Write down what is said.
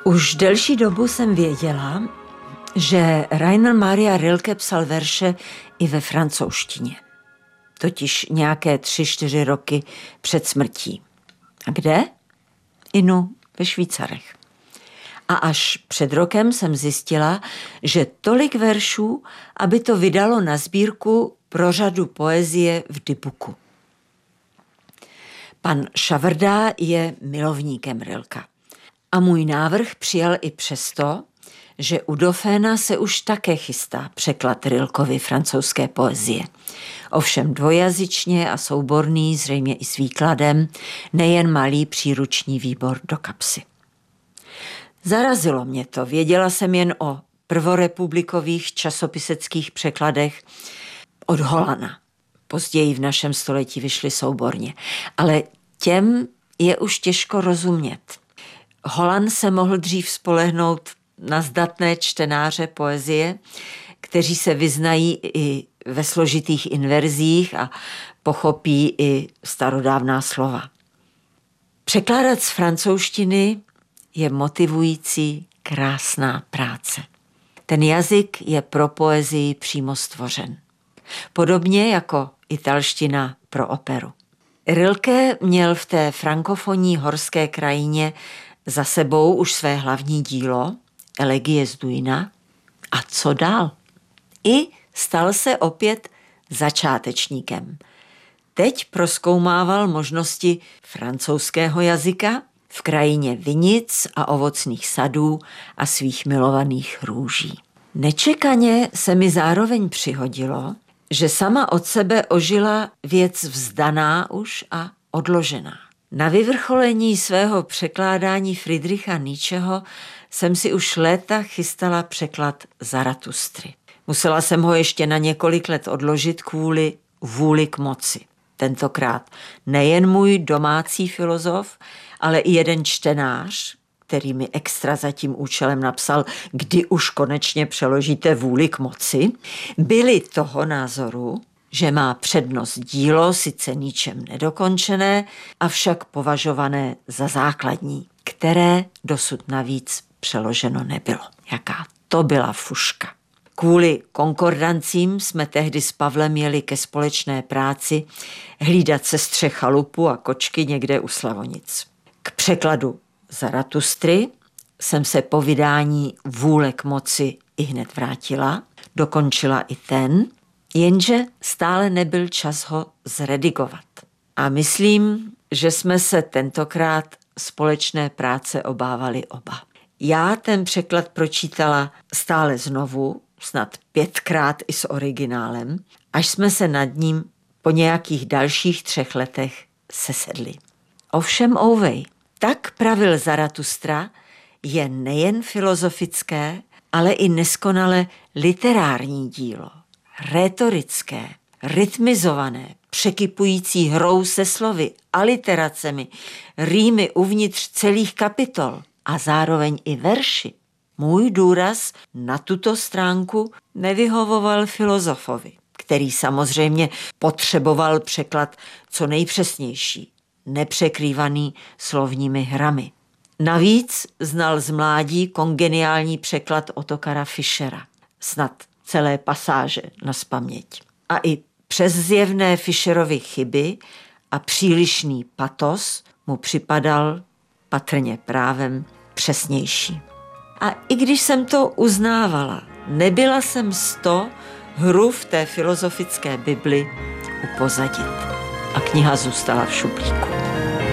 Už delší dobu jsem věděla, že Rainer Maria Rilke psal verše i ve francouzštině. Totiž nějaké 3-4 roky před smrtí. A kde? Ve Švýcarech. A až před rokem jsem zjistila, že tolik veršů, aby to vydalo na sbírku pro řadu poezie v Dybuku. Pan Šavrdá je milovníkem Rilka. A můj návrh přijal i přesto, že u Doféna se už také chystá překlad Rilkovy francouzské poezie. Ovšem dvojazyčně a souborný, zřejmě i s výkladem, nejen malý příruční výbor do kapsy. Zarazilo mě to, věděla jsem jen o prvorepublikových časopiseckých překladech od Holana. Později v našem století vyšly souborně, ale těm je už těžko rozumět. Holan se mohl dřív spolehnout na zdatné čtenáře poezie, kteří se vyznají i ve složitých inverzích a pochopí i starodávná slova. Překládat z francouzštiny je motivující, krásná práce. Ten jazyk je pro poezii přímo stvořen. Podobně jako italština pro operu. Rilke měl v té frankofonní horské krajině za sebou už své hlavní dílo, Elegie z Duina. A co dál? I stal se opět začátečníkem. Teď prozkoumával možnosti francouzského jazyka v krajině vinic a ovocných sadů a svých milovaných růží. Nečekaně se mi zároveň přihodilo, že sama od sebe ožila věc vzdaná už a odložená. Na vyvrcholení svého překládání Friedricha Nietzscheho jsem si už léta chystala překlad Zaratustry. Musela jsem ho ještě na několik let odložit kvůli vůli k moci. Tentokrát nejen můj domácí filozof, ale i jeden čtenář, který mi extra za tím účelem napsal, kdy už konečně přeložíte vůli k moci, byli toho názoru, že má přednost dílo, sice ničem nedokončené, avšak považované za základní, které dosud navíc přeloženo nebylo. Jaká to byla fuška. Kvůli konkordancím jsme tehdy s Pavlem jeli ke společné práci hlídat sestře chalupu a kočky někde u Slavonic. K překladu Zaratustry jsem se po vydání Vůle k moci ihned vrátila, dokončila i ten, jenže stále nebyl čas ho zredigovat. A myslím, že jsme se tentokrát společné práce obávali oba. Já ten překlad pročítala stále znovu, snad 5krát i s originálem, až jsme se nad ním po nějakých dalších 3 letech sesedli. Ovšem ouvej, tak pravil Zaratustra je nejen filozofické, ale i neskonale literární dílo. Rétorické, rytmizované, překypující hrou se slovy, aliterancemi, rýmy uvnitř celých kapitol a zároveň i verši. Můj důraz na tuto stránku nevyhovoval filozofovi, který samozřejmě potřeboval překlad co nejpřesnější, nepřekrývaný slovními hrami. Navíc znal z mládí kongeniální překlad Ottokara Fischera, snad celé pasáže nazpaměť. A i přes zjevné Fischerovy chyby a přílišný patos mu připadal patrně právem přesnější. A i když jsem to uznávala, nebyla jsem z toho hru v té filozofické Bibli upozadit. A kniha zůstala v šuplíku.